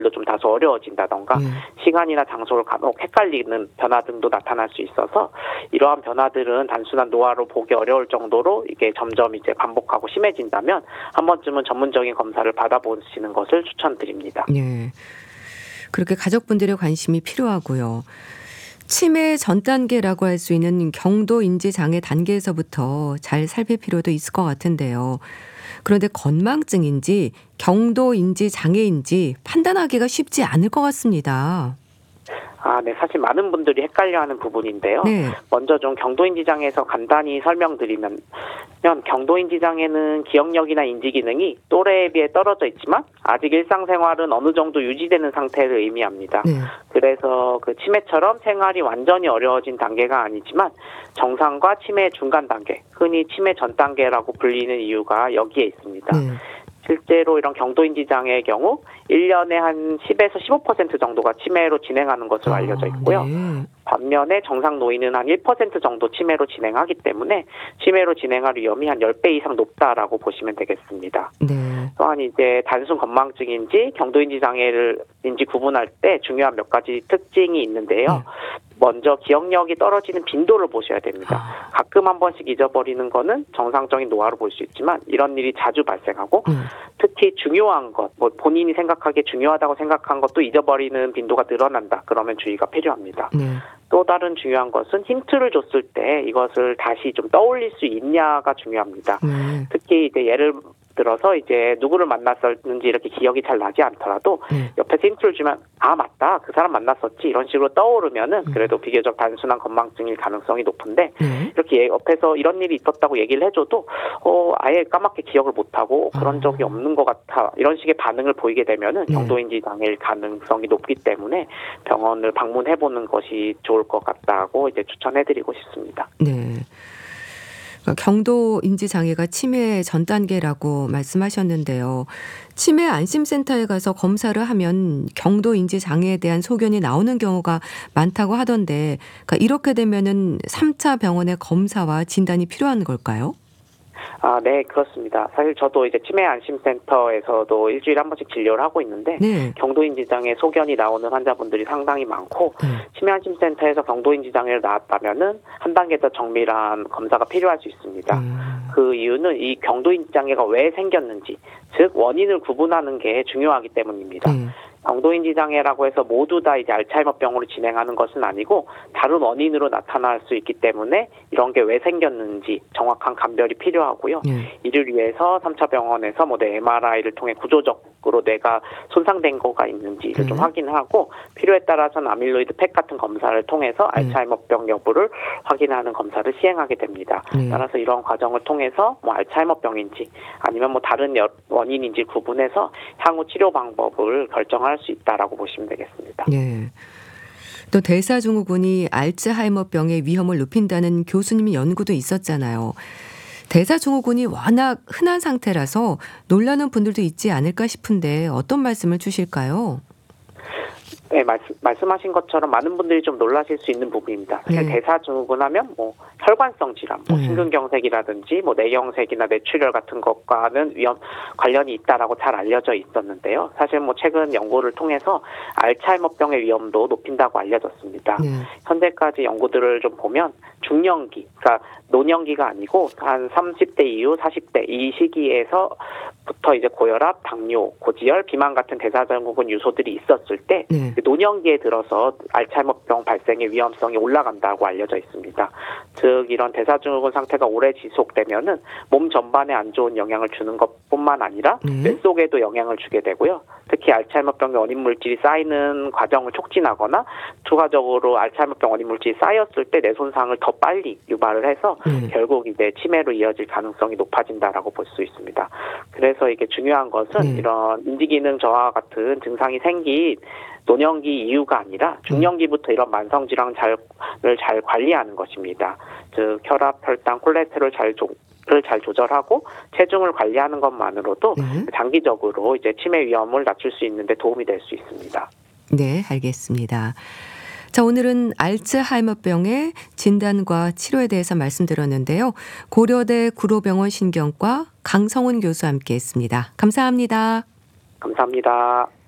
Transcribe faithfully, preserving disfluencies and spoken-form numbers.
좀 다소 어려워진다던가 네. 시간이나 장소를 간혹 헷갈리는 변화 등도 나타날 수 있어서 이러한 변화들은 단순한 노화로 보기 어려울 정도로 이게 점점 이제 반복하고 심해진다면 한 번쯤은 전문적인 검사를 받아보시는 것을 추천드립니다. 네. 그렇게 가족분들의 관심이 필요하고요. 치매 전 단계라고 할 수 있는 경도 인지 장애 단계에서부터 잘 살필 필요도 있을 것 같은데요. 그런데 건망증인지 경도 인지 장애인지 판단하기가 쉽지 않을 것 같습니다. 아, 네. 사실 많은 분들이 헷갈려하는 부분인데요. 네. 먼저 좀 경도인지 장애에서 간단히 설명드리면 경도인지 장애는 기억력이나 인지 기능이 또래에 비해 떨어져 있지만 아직 일상생활은 어느 정도 유지되는 상태를 의미합니다. 네. 그래서 그 치매처럼 생활이 완전히 어려워진 단계가 아니지만 정상과 치매의 중간 단계, 흔히 치매 전 단계라고 불리는 이유가 여기에 있습니다. 네. 실제로 이런 경도인지 장애의 경우 일 년에 한 십에서 십오 퍼센트 정도가 치매로 진행하는 것으로 알려져 있고요. 아, 네. 반면에 정상 노인은 한 일 퍼센트 정도 치매로 진행하기 때문에 치매로 진행할 위험이 한 십 배 이상 높다라고 보시면 되겠습니다. 네. 또한 이제 단순 건망증인지 경도인지 장애를 인지 구분할 때 중요한 몇 가지 특징이 있는데요. 네. 먼저 기억력이 떨어지는 빈도를 보셔야 됩니다. 아. 가끔 한 번씩 잊어버리는 거는 정상적인 노화로 볼 수 있지만 이런 일이 자주 발생하고 음. 특히 중요한 것, 뭐 본인이 생각하기에 중요하다고 생각한 것도 잊어버리는 빈도가 늘어난다. 그러면 주의가 필요합니다. 네. 또 다른 중요한 것은 힌트를 줬을 때 이것을 다시 좀 떠올릴 수 있냐가 중요합니다. 네. 특히 이제 예를 들어서 이제 누구를 만났었는지 이렇게 기억이 잘 나지 않더라도 네. 옆에서 힌트를 주면 아 맞다 그 사람 만났었지 이런 식으로 떠오르면은 그래도 비교적 단순한 건망증일 가능성이 높은데 네. 이렇게 옆에서 이런 일이 있었다고 얘기를 해줘도 어 아예 까맣게 기억을 못하고 그런 아. 적이 없는 것 같아 이런 식의 반응을 보이게 되면은 네. 경도인지 장애일 가능성이 높기 때문에 병원을 방문해보는 것이 좋을 것 같다고 이제 추천해드리고 싶습니다. 네. 그러니까 경도 인지 장애가 치매 전 단계라고 말씀하셨는데요. 치매 안심센터에 가서 검사를 하면 경도 인지 장애에 대한 소견이 나오는 경우가 많다고 하던데, 그러니까 이렇게 되면은 삼 차 병원의 검사와 진단이 필요한 걸까요? 아, 네, 그렇습니다. 사실 저도 이제 치매 안심센터에서도 일주일에 한 번씩 진료를 하고 있는데 네. 경도인지 장애 소견이 나오는 환자분들이 상당히 많고 네. 치매 안심센터에서 경도인지 장애를 나왔다면은 한 단계 더 정밀한 검사가 필요할 수 있습니다. 음. 그 이유는 이 경도인지 장애가 왜 생겼는지, 즉 원인을 구분하는 게 중요하기 때문입니다. 네. 경도인지 장애라고 해서 모두 다 이제 알츠하이머병으로 진행하는 것은 아니고 다른 원인으로 나타날 수 있기 때문에 이런 게 왜 생겼는지 정확한 감별이 필요하고요. 네. 이를 위해서 삼 차 병원에서 뭐 내 엠알아이를 통해 구조적으로 뇌가 손상된 거가 있는지를 네. 좀 확인하고 필요에 따라서는 아밀로이드 펫 같은 검사를 통해서 네. 알츠하이머병 여부를 확인하는 검사를 시행하게 됩니다. 네. 따라서 이런 과정을 통해서 뭐 알츠하이머병인지 아니면 뭐 다른 여- 원인인지 구분해서 향후 치료 방법을 결정할 수 있다라고 보시면 되겠습니다. 네. 또 대사증후군이 알츠하이머병의 위험을 높인다는 교수님 연구도 있었잖아요. 대사증후군이 워낙 흔한 상태라서 놀라는 분들도 있지 않을까 싶은데 어떤 말씀을 주실까요? 네, 말씀, 말씀하신 것처럼 많은 분들이 좀 놀라실 수 있는 부분입니다. 사실 네. 대사증후군 하면 뭐 혈관성 질환, 뭐 네. 심근경색이라든지 뭐 뇌경색이나 뇌출혈 같은 것과는 위험 관련이 있다라고 잘 알려져 있었는데요. 사실 뭐 최근 연구를 통해서 알츠하이머병의 위험도 높인다고 알려졌습니다. 네. 현재까지 연구들을 좀 보면 중년기, 그러니까 노년기가 아니고 한 삼십 대 이후 사십 대 이 시기에서부터 이제 고혈압, 당뇨, 고지혈, 비만 같은 대사증후군 유소들이 있었을 때 네. 노년기에 들어서 알츠하이머병 발생의 위험성이 올라간다고 알려져 있습니다. 즉 이런 대사증후군 상태가 오래 지속되면은 몸 전반에 안 좋은 영향을 주는 것뿐만 아니라 네. 뇌 속에도 영향을 주게 되고요. 특히 알츠하이머병의 원인 물질이 쌓이는 과정을 촉진하거나 추가적으로 알츠하이머병 원인 물질이 쌓였을 때 뇌 손상을 더 빨리 유발을 해서 네. 결국 이제 치매로 이어질 가능성이 높아진다라고 볼 수 있습니다. 그래서 이게 중요한 것은 네. 이런 인지기능 저하 같은 증상이 생긴 노년기 이유가 아니라 중년기부터 이런 만성 질환을 잘, 잘 관리하는 것입니다. 즉 혈압, 혈당, 콜레스테롤 잘 조, 를 잘 조절하고 체중을 관리하는 것만으로도 네. 장기적으로 이제 치매 위험을 낮출 수 있는데 도움이 될 수 있습니다. 네, 알겠습니다. 자, 오늘은 알츠하이머병의 진단과 치료에 대해서 말씀드렸는데요. 고려대 구로병원 신경과 강성훈 교수와 함께했습니다. 감사합니다. 감사합니다.